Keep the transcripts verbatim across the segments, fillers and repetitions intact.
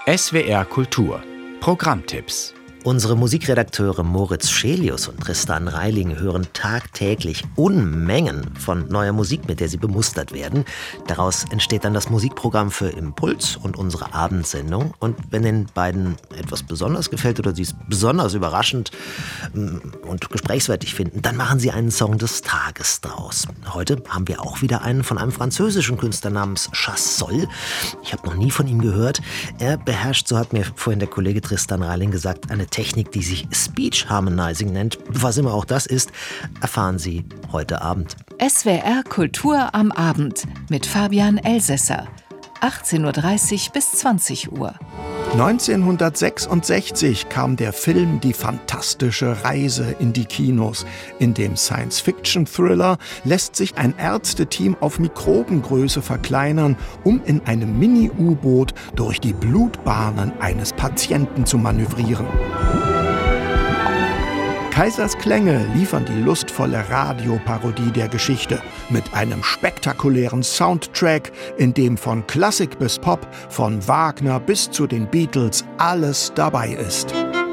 S W R Kultur Programmtipps. Unsere Musikredakteure Moritz Schelius und Tristan Reiling hören tagtäglich Unmengen von neuer Musik, mit der sie bemustert werden. Daraus entsteht dann das Musikprogramm für Impuls und unsere Abendsendung. Und wenn den beiden etwas besonders gefällt oder sie es besonders überraschend und gesprächswertig finden, dann machen sie einen Song des Tages draus. Heute haben wir auch wieder einen von einem französischen Künstler namens Chassol. Ich habe noch nie von ihm gehört. Er beherrscht, so hat mir vorhin der Kollege Tristan Reiling gesagt, eine Technik, die sich Speech Harmonizing nennt. Was immer auch das ist, erfahren Sie heute Abend. S W R Kultur am Abend mit Fabian Elsässer. achtzehn Uhr dreißig bis zwanzig Uhr. neunzehnhundertsechsundsechzig kam der Film Die fantastische Reise in die Kinos. In dem Science-Fiction-Thriller lässt sich ein Ärzteteam auf Mikrobengröße verkleinern, um in einem Mini-U-Boot durch die Blutbahnen eines Patienten zu manövrieren. Kaisers Klänge liefern die lustvolle Radioparodie der Geschichte mit einem spektakulären Soundtrack, in dem von Klassik bis Pop, von Wagner bis zu den Beatles alles dabei ist.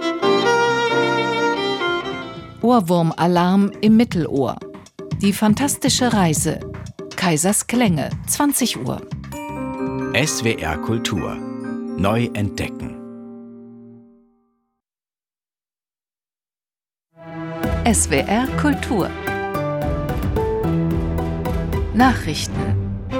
Ohrwurmalarm im Mittelohr. Die fantastische Reise. Kaisers Klänge, zwanzig Uhr. S W R Kultur. Neu entdecken. S W R Kultur. Nachrichten.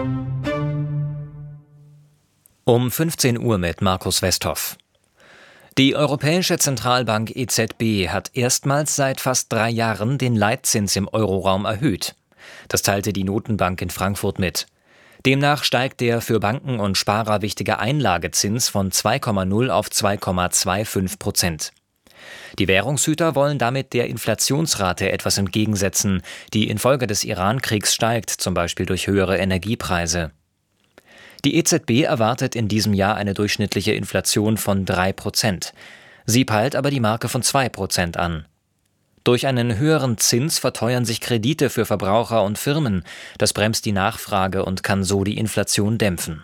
Um fünfzehn Uhr mit Markus Westhoff. Die Europäische Zentralbank E Z B hat erstmals seit fast drei Jahren den Leitzins im Euroraum erhöht. Das teilte die Notenbank in Frankfurt mit. Demnach steigt der für Banken und Sparer wichtige Einlagezins von zwei Komma null auf zwei Komma fünfundzwanzig Prozent. Die Währungshüter wollen damit der Inflationsrate etwas entgegensetzen, die infolge des Iran-Kriegs steigt, zum Beispiel durch höhere Energiepreise. Die E Z B erwartet in diesem Jahr eine durchschnittliche Inflation von drei Prozent. Sie peilt aber die Marke von zwei Prozent an. Durch einen höheren Zins verteuern sich Kredite für Verbraucher und Firmen. Das bremst die Nachfrage und kann so die Inflation dämpfen.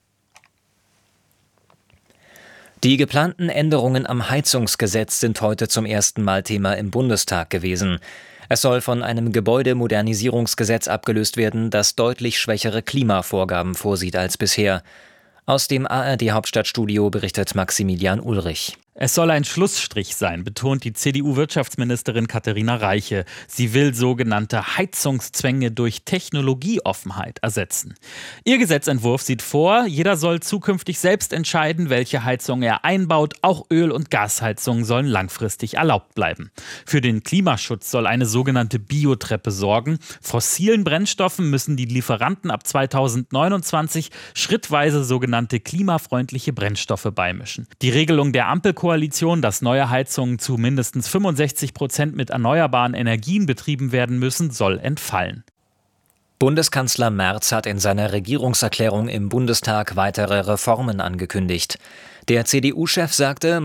Die geplanten Änderungen am Heizungsgesetz sind heute zum ersten Mal Thema im Bundestag gewesen. Es soll von einem Gebäudemodernisierungsgesetz abgelöst werden, das deutlich schwächere Klimavorgaben vorsieht als bisher. Aus dem A R D-Hauptstadtstudio berichtet Maximilian Ulrich. Es soll ein Schlussstrich sein, betont die C D U-Wirtschaftsministerin Katharina Reiche. Sie will sogenannte Heizungszwänge durch Technologieoffenheit ersetzen. Ihr Gesetzentwurf sieht vor, jeder soll zukünftig selbst entscheiden, welche Heizung er einbaut. Auch Öl- und Gasheizungen sollen langfristig erlaubt bleiben. Für den Klimaschutz soll eine sogenannte Biotreppe sorgen. Fossilen Brennstoffen müssen die Lieferanten ab zweitausendneunundzwanzig schrittweise sogenannte klimafreundliche Brennstoffe beimischen. Die Regelung der Ampelkoalition Koalition, dass neue Heizungen zu mindestens fünfundsechzig Prozent mit erneuerbaren Energien betrieben werden müssen, soll entfallen. Bundeskanzler Merz hat in seiner Regierungserklärung im Bundestag weitere Reformen angekündigt. Der C D U-Chef sagte,